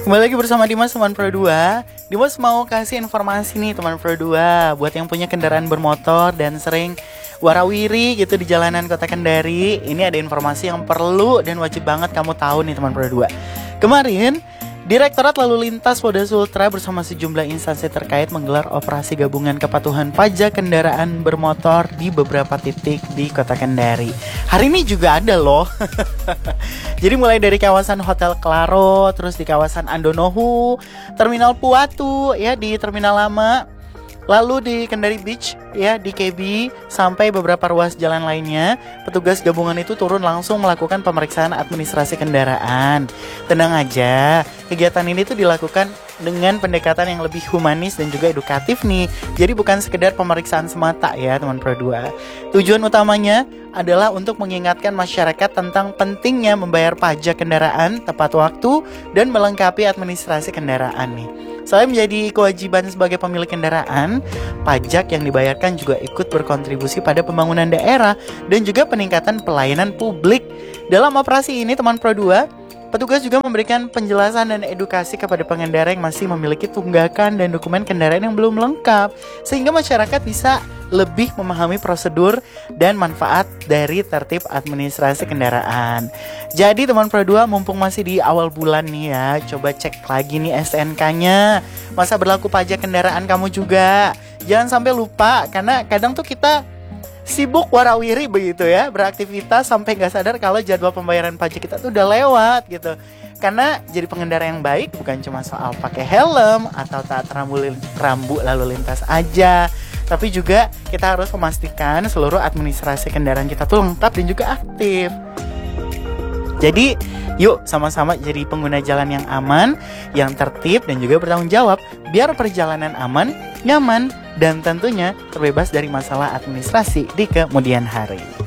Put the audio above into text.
Kembali lagi bersama Dimas teman Pro 2. Dimas mau kasih informasi nih teman Pro 2 buat yang punya kendaraan bermotor dan sering warawiri gitu di jalanan kota Kendari. Ini ada informasi yang perlu dan wajib banget kamu tahu nih teman Pro 2. Kemarin Direktorat Lalu Lintas Polda Sultra bersama sejumlah instansi terkait menggelar operasi gabungan kepatuhan pajak kendaraan bermotor di beberapa titik di Kota Kendari. Hari ini juga ada loh. Jadi mulai dari kawasan Hotel Claro, terus di kawasan Andonohu, Terminal Puatu ya di Terminal Lama, lalu di Kendari Beach ya di KB, sampai beberapa ruas jalan lainnya. Petugas gabungan itu turun langsung melakukan pemeriksaan administrasi kendaraan. Tenang aja, kegiatan ini tuh dilakukan dengan pendekatan yang lebih humanis dan juga edukatif nih. Jadi bukan sekedar pemeriksaan semata ya teman Pro 2. Tujuan utamanya adalah untuk mengingatkan masyarakat tentang pentingnya membayar pajak kendaraan tepat waktu dan melengkapi administrasi kendaraan nih. Selain menjadi kewajiban sebagai pemilik kendaraan, pajak yang dibayarkan juga ikut berkontribusi pada pembangunan daerah dan juga peningkatan pelayanan publik. Dalam operasi ini teman Pro 2, petugas juga memberikan penjelasan dan edukasi kepada pengendara yang masih memiliki tunggakan dan dokumen kendaraan yang belum lengkap, sehingga masyarakat bisa lebih memahami prosedur dan manfaat dari tertib administrasi kendaraan. Jadi teman Pro 2, mumpung masih di awal bulan nih ya, coba cek lagi nih STNK-nya, masa berlaku pajak kendaraan kamu juga. Jangan sampai lupa, karena kadang tuh kita sibuk warawiri begitu ya, beraktivitas sampai gak sadar kalau jadwal pembayaran pajak kita tuh udah lewat gitu. Karena jadi pengendara yang baik bukan cuma soal pakai helm atau taat rambu lalu lintas aja, tapi juga kita harus memastikan seluruh administrasi kendaraan kita tuh lengkap dan juga aktif. Jadi yuk sama-sama jadi pengguna jalan yang aman, yang tertib dan juga bertanggung jawab, biar perjalanan aman, nyaman, dan tentunya terbebas dari masalah administrasi di kemudian hari.